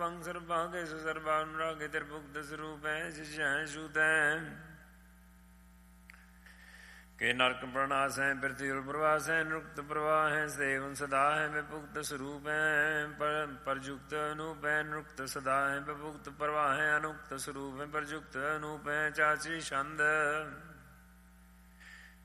पंग सर्वभागे सर्वानुरागे त्रिभुक्त स्वरूप है जिज्ञान शूत है के नरक प्रणाश है पृथ्वी प्रवास है नृक्त प्रवाह है सेवन सदा है विपुक्त स्वरूप है परयुक्त अनूप है नृक्त सदा है विपुक्त प्रवाह है अनुक्त स्वरूप है परयुक्त अनूप है चाची छंद